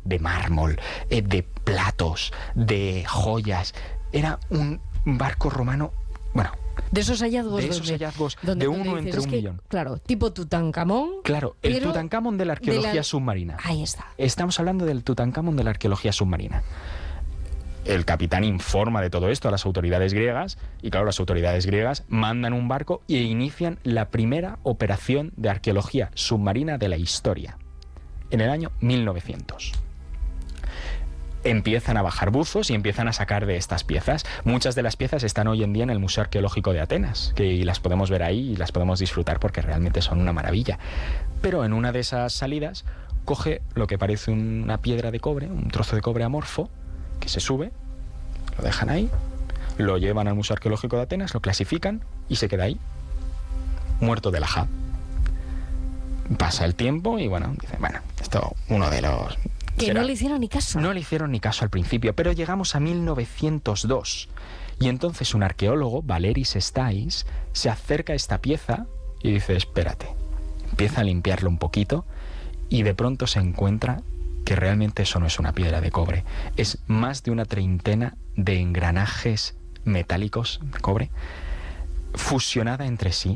de mármol, de platos, de joyas. Era un barco romano, bueno... De esos hallazgos, de uno entre un millón. Claro, tipo Tutankamón. Claro, el Tutankamón de la arqueología submarina. Ahí está. Estamos hablando del Tutankamón de la arqueología submarina. El capitán informa de todo esto a las autoridades griegas y claro, las autoridades griegas mandan un barco e inician la primera operación de arqueología submarina de la historia, en el año 1900. Empiezan a bajar buzos y empiezan a sacar de estas piezas. Muchas de las piezas están hoy en día en el Museo Arqueológico de Atenas, y las podemos ver ahí y las podemos disfrutar porque realmente son una maravilla. Pero en una de esas salidas coge lo que parece una piedra de cobre, un trozo de cobre amorfo, que se sube, lo dejan ahí, lo llevan al Museo Arqueológico de Atenas, lo clasifican y se queda ahí, muerto de lajá. Pasa el tiempo y bueno, dicen, bueno, esto uno de los... Que no le hicieron ni caso. No le hicieron ni caso al principio, pero llegamos a 1902 y entonces un arqueólogo, Valeris Stais, se acerca a esta pieza y dice, espérate, empieza a limpiarlo un poquito y de pronto se encuentra que realmente eso no es una piedra de cobre, es más de una treintena de engranajes metálicos de cobre fusionada entre sí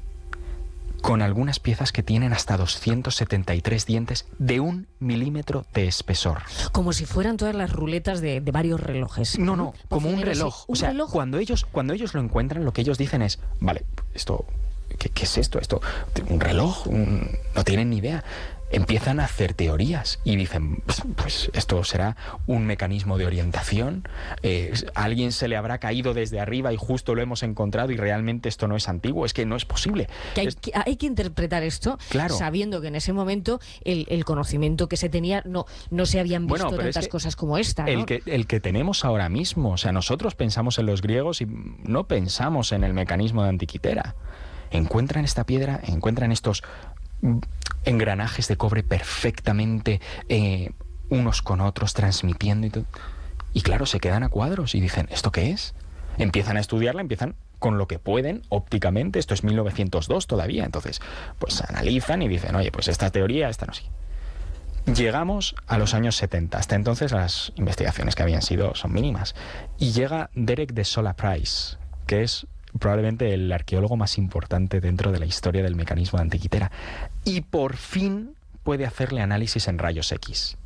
con algunas piezas que tienen hasta 273 dientes de 1 milímetro de espesor. Como si fueran todas las ruletas de varios relojes. No, como un reloj. ¿Un reloj? Cuando ellos lo encuentran, lo que ellos dicen es, vale, esto, ¿qué es esto? ¿Un reloj? No tienen ni idea. Empiezan a hacer teorías y dicen, pues esto será un mecanismo de orientación, a alguien se le habrá caído desde arriba y justo lo hemos encontrado y realmente esto no es antiguo, es que no es posible. Hay que interpretar esto, claro, sabiendo que en ese momento el conocimiento que se tenía no se habían visto tantas cosas como esta, ¿no? El que tenemos ahora mismo, o sea, nosotros pensamos en los griegos y no pensamos en el mecanismo de Antiquitera. Encuentran esta piedra, encuentran estos engranajes de cobre perfectamente unos con otros transmitiendo y todo. Y claro, se quedan a cuadros y dicen, ¿esto qué es? Empiezan a estudiarla, empiezan con lo que pueden ópticamente, esto es 1902 todavía, entonces pues analizan y dicen, oye, pues esta teoría, esta no sé. Llegamos a los años 70, hasta entonces las investigaciones que habían sido son mínimas, y llega Derek de Sola Price, que es probablemente el arqueólogo más importante dentro de la historia del mecanismo de Antiquitera, y por fin puede hacerle análisis en rayos X.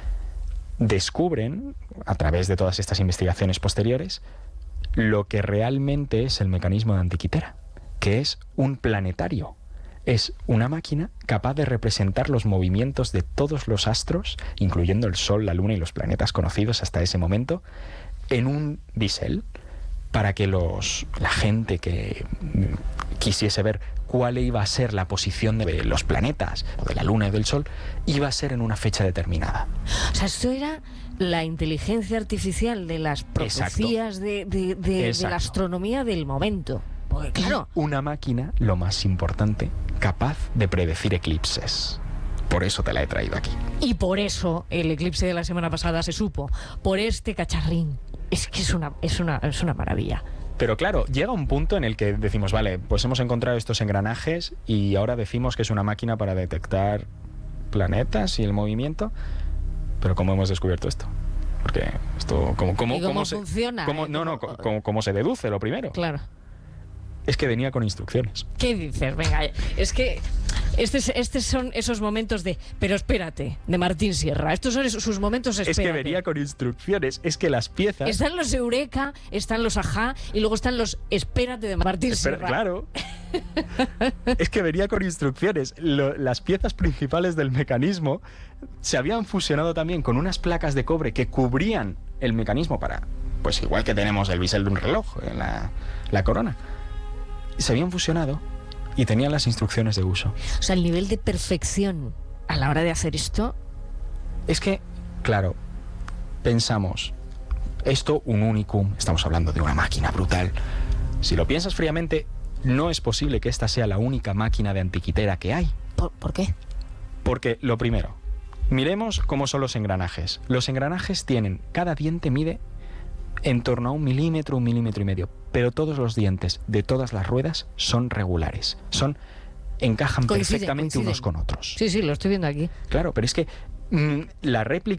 Descubren, a través de todas estas investigaciones posteriores, lo que realmente es el mecanismo de Antiquitera, que es un planetario. Es una máquina capaz de representar los movimientos de todos los astros, incluyendo el Sol, la Luna y los planetas conocidos hasta ese momento, en un bisel, para que la gente que quisiese ver cuál iba a ser la posición de los planetas, o de la Luna y del Sol, iba a ser en una fecha determinada. O sea, esto era la inteligencia artificial de las profecías de la astronomía del momento. Porque, claro, y una máquina, lo más importante, capaz de predecir eclipses. Por eso te la he traído aquí. Y por eso el eclipse de la semana pasada se supo. Por este cacharrín. Es que es una maravilla. Pero claro, llega un punto en el que decimos, vale, pues hemos encontrado estos engranajes y ahora decimos que es una máquina para detectar planetas y el movimiento. Pero ¿cómo hemos descubierto esto? Porque esto, ¿cómo funciona? ¿Cómo se deduce lo primero? Claro. Es que venía con instrucciones. ¿Qué dices? Venga, es que estos son esos momentos de, pero espérate, de Martín Sierra. Estos son sus momentos, espérate. Es que venía con instrucciones, es que las piezas... Están los Eureka, están los Ajá, y luego están los espérate de Martín Sierra. Claro. Es que venía con instrucciones. Las piezas principales del mecanismo se habían fusionado también con unas placas de cobre que cubrían el mecanismo para, pues igual que tenemos el bisel de un reloj, la corona. Se habían fusionado y tenían las instrucciones de uso. O sea, el nivel de perfección a la hora de hacer esto... Es que, claro, pensamos, esto un unicum, estamos hablando de una máquina brutal. Si lo piensas fríamente, no es posible que esta sea la única máquina de Antiquitera que hay. ¿Por qué? Porque, lo primero, miremos cómo son los engranajes. Los engranajes tienen, cada diente mide en torno a 1 milímetro, 1,5 milímetros, pero todos los dientes de todas las ruedas son regulares, encajan perfectamente unos con otros. Sí, lo estoy viendo aquí. Claro, pero es que la réplica